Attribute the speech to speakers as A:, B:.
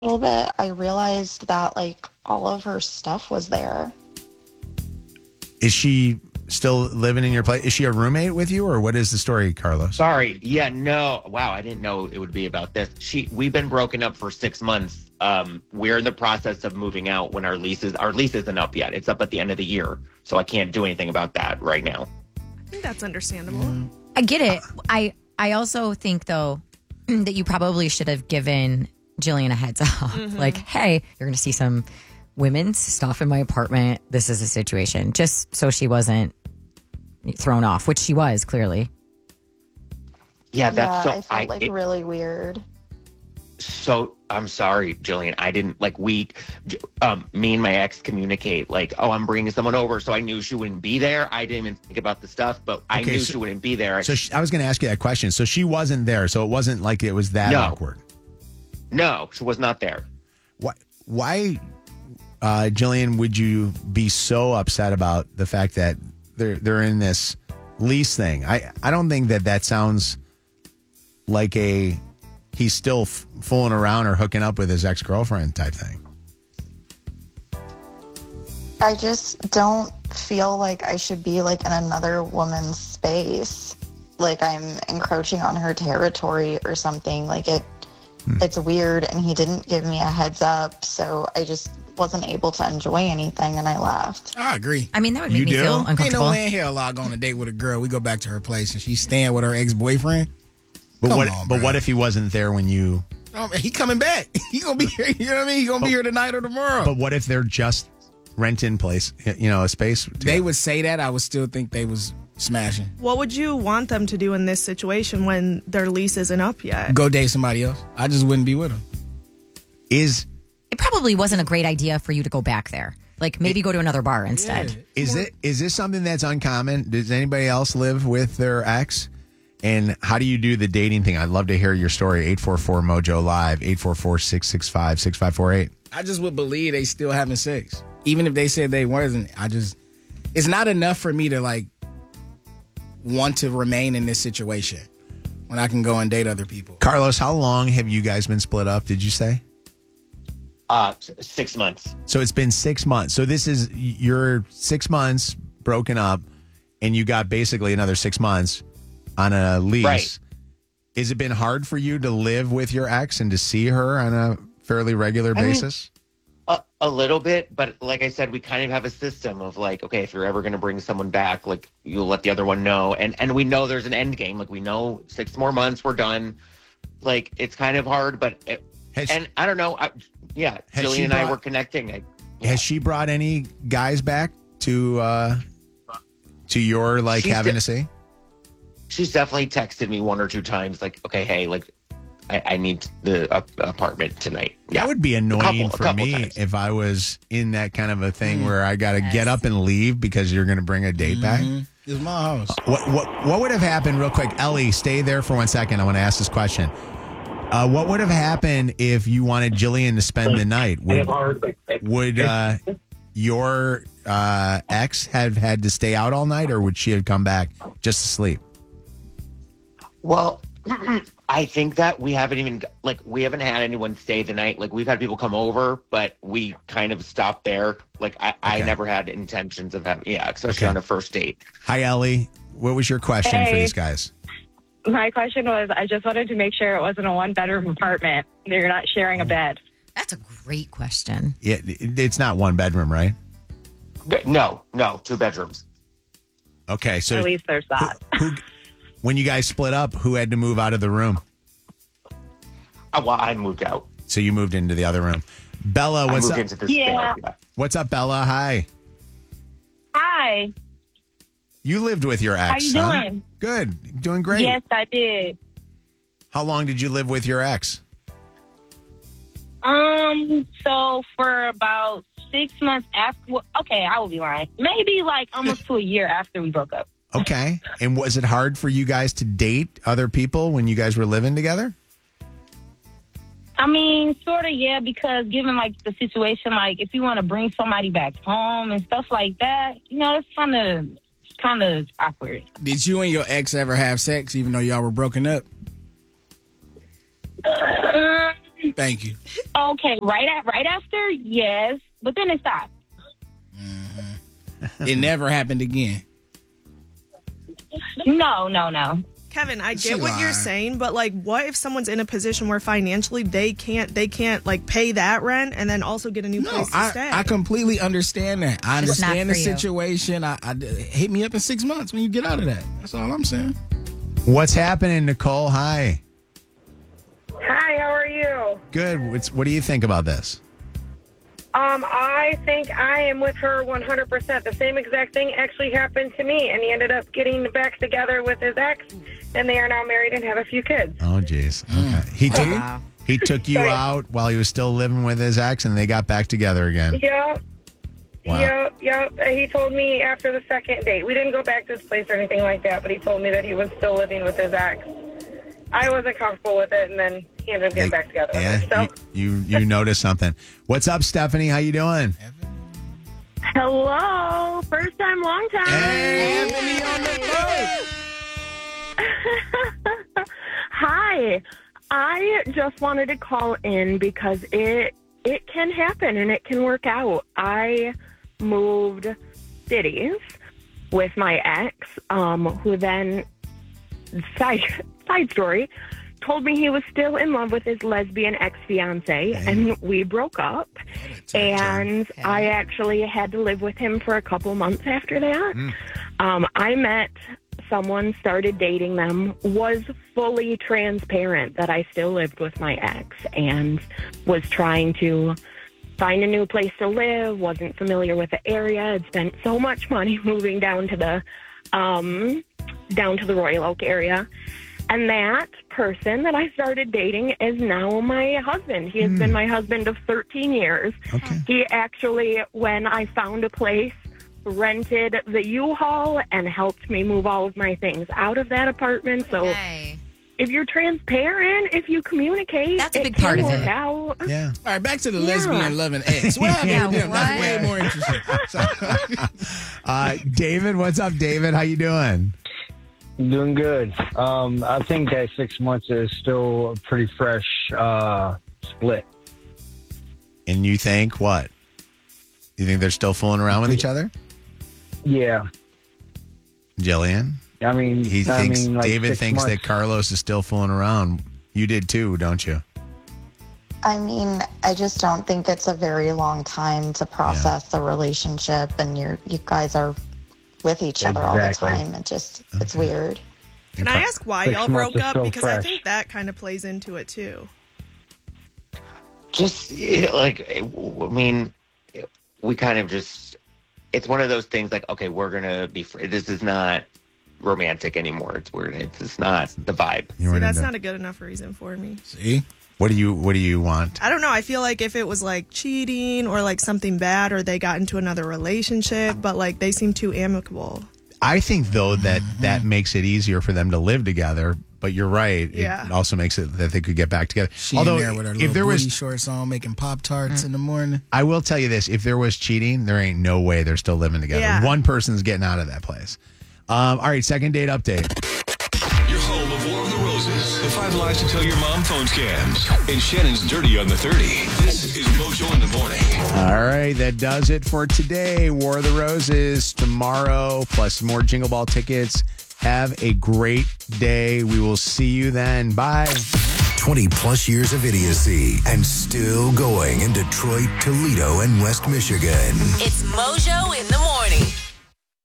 A: little bit, I realized that like all of her stuff was there.
B: Is she still living in your place? Is she a roommate with you, or what is the story, Carlos?
C: Sorry. Yeah, no. Wow, I didn't know it would be about this. We've been broken up for 6 months. We're in the process of moving out when our lease isn't up yet. It's up at the end of the year, so I can't do anything about that right now.
D: I think that's understandable.
E: I get it. I also think, though, that you probably should have given Jillian a heads up. Like, hey, you're going to see some women's stuff in my apartment. This is a situation. Just so she wasn't thrown off, which she was, clearly.
C: Yeah, that's
A: I felt really weird.
C: So I'm sorry, Jillian. I didn't me and my ex communicate like, oh, I'm bringing someone over. So I knew she wouldn't be there. I didn't even think about the stuff, but I knew she wouldn't be there.
B: So I was going to ask you that question. So she wasn't there. So it wasn't like it was that awkward.
C: No, she was not there.
B: Why, Jillian, would you be so upset about the fact that they're in this lease thing? I don't think that sounds like he's still fooling around or hooking up with his ex-girlfriend type thing.
A: I just don't feel like I should be like in another woman's space. Like I'm encroaching on her territory or something. Like it's weird, and he didn't give me a heads up, so I just wasn't able to enjoy anything, and I left.
F: I agree.
E: I mean, that would make me feel uncomfortable.
F: Ain't no way in hell I'll go on a date with a girl. We go back to her place, and she's staying with her ex-boyfriend.
B: But what if he wasn't there when you...
F: He coming back. He gonna be here. You know what I mean? He gonna be here tonight or tomorrow.
B: But what if they're just renting place, a space?
F: They would say that. I would still think they was smashing.
D: What would you want them to do in this situation when their lease isn't up yet?
F: Go date somebody else. I just wouldn't be with them.
E: It probably wasn't a great idea for you to go back there. Like maybe go to another bar instead.
B: Yeah. Is this something that's uncommon? Does anybody else live with their ex? And how do you do the dating thing? I'd love to hear your story. 844-MOJO-LIVE, 844-665-6548.
F: I just would believe they still having sex. Even if they said they wasn't, it's not enough for me to want to remain in this situation when I can go and date other people.
B: Carlos, how long have you guys been split up, did you say?
C: 6 months.
B: So it's been 6 months. So this is your 6 months broken up, and you got basically another 6 months on a lease.
C: Right.
B: Has it been hard for you to live with your ex and to see her on a fairly regular basis?
C: A little bit, but like I said, we kind of have a system of okay, if you're ever going to bring someone back, you'll let the other one know. And we know there's an end game. We know 6 more months, we're done. It's kind of hard, but... and I don't know. Jillian and I were connecting.
B: Has she brought any guys back to your having to see?
C: She's definitely texted me 1 or 2 times, okay, hey, I need the apartment tonight. Yeah.
B: That would be annoying for me
C: times.
B: if I was in that kind of a thing where I got to get up and leave because you're going to bring a date back.
F: It's my house.
B: What would have happened, real quick? Ellie, stay there for 1 second. I want to ask this question. What would have happened if you wanted Jillian to spend the night? Would your ex have had to stay out all night, or would she have come back just to sleep?
C: Well, I think that we haven't even we haven't had anyone stay the night. We've had people come over, but we kind of stopped there. I never had intentions of having, especially on a first date.
B: Hi, Ellie. What was your question for these guys?
G: My question was, I just wanted to make sure it wasn't a 1-bedroom apartment. You're not sharing a bed.
E: That's a great question.
B: Yeah, it's not 1 bedroom, right?
C: No, 2 bedrooms.
B: Okay, so
G: at least there's that.
B: When you guys split up, who had to move out of the room?
C: I moved out.
B: So you moved into the other room. Bella, what's up? What's up, Bella? Hi.
G: Hi.
B: You lived with your ex.
G: How you doing?
B: Good. Doing great.
G: Yes, I did.
B: How long did you live with your ex?
G: So for about 6 months after, I will be lying. Maybe almost to a year after we broke up.
B: Okay. And was it hard for you guys to date other people when you guys were living together?
G: I mean, sort of, yeah, because given the situation, if you want to bring somebody back home and stuff like that, it's kind of awkward.
F: Did you and your ex ever have sex, even though y'all were broken up? Thank you.
G: Okay, right after, yes, but then it stopped.
F: It never happened again.
G: No.
D: Kevin, I
F: She
D: get what you're
F: lying.
D: saying, but like, what if someone's in a position where financially they can't like pay that rent and then also get a new
F: No,
D: place to stay?
F: I completely understand that. I
E: Just not
F: understand the
E: for you.
F: situation. Hit me up in 6 months when you get out of that. That's all I'm saying.
B: What's happening, Nicole? Hi.
H: Hi, how are you?
B: Good. What do you think about this?
H: I think I am with her 100%. The same exact thing actually happened to me, and he ended up getting back together with his ex, and they are now married and have a few kids.
B: Oh, jeez. Okay. He took you out while he was still living with his ex, and they got back together again.
H: Yep.
B: Wow.
H: Yep. He told me after the second date. We didn't go back to his place or anything like that, but he told me that he was still living with his ex. I wasn't comfortable with it, and then he ended up getting back together with her. So.
B: You noticed something. What's up, Stephanie? How you doing?
H: Hello. First time, long time.
F: Hey, Anthony on the phone.
H: Hi. I just wanted to call in because it can happen and it can work out. I moved cities with my ex, who then, side story, told me he was still in love with his lesbian ex-fiance, and we broke up. And I actually had to live with him for a couple months after that. I met someone, started dating them, was fully transparent that I still lived with my ex and was trying to find a new place to live, wasn't familiar with the area, had spent so much money moving down to the Royal Oak area. And that person that I started dating is now my husband. He has been my husband of 13 years.
B: Okay.
H: He actually, when I found a place, rented the U-Haul and helped me move all of my things out of that apartment. So
E: Hey.
H: if you're transparent, if you communicate,
E: That's a big
H: can
E: part of
H: work
E: it.
H: out.
B: Yeah.
F: All right, back to the lesbian loving ex. What happened
E: Yeah,
F: with them? That's
E: what?
F: way more interesting.
B: David, what's up, David? How you doing?
I: Doing good. I think that 6 months is still a pretty fresh split.
B: And you think what? You think they're still fooling around with each other?
I: Yeah.
B: Jillian?
I: I mean,
B: David
I: 6
B: thinks that
I: months.
B: Carlos is still fooling around. You did too, don't you?
A: I mean, I just don't think it's a very long time to process the relationship, and you guys are with each other all the
I: Exactly.
A: time. It's weird.
D: Can I ask why
I: 6
D: y'all
I: months
D: broke
I: is
D: up?
I: so
D: Because I
I: fresh.
D: think that kind of plays into it too.
C: Just I mean, we kind of just, it's one of those things like, okay, we're going to be, this is not romantic anymore. It's weird. It's not the vibe.
B: You
D: See,
B: weren't
D: that's
B: into-
D: not a good enough reason for me.
F: See?
B: What do you want?
D: I don't know. I feel like if it was like cheating or like something bad or they got into another relationship, but like they seem too amicable.
B: I think though that makes it easier for them to live together. But you're right.
D: Yeah.
B: It also makes it that they could get back together.
F: She
B: Although,
F: in there with her
B: if
F: little
B: there
F: booty
B: was,
F: shorts on, making Pop-Tarts in the morning.
B: I will tell you this: if there was cheating, there ain't no way they're still living together.
D: Yeah.
B: One person's getting out of that place. All right, second date update.
J: Your home of War of the Roses. The 5 lies to tell your mom phone scams. And Shannon's Dirty on the 30. This is Mojo in the Morning.
B: All right, that does it for today. War of the Roses tomorrow, plus more Jingle Ball tickets. Have a great day. We will see you then. Bye.
K: 20 plus years of idiocy and still going in Detroit, Toledo, and West Michigan.
L: It's Mojo in the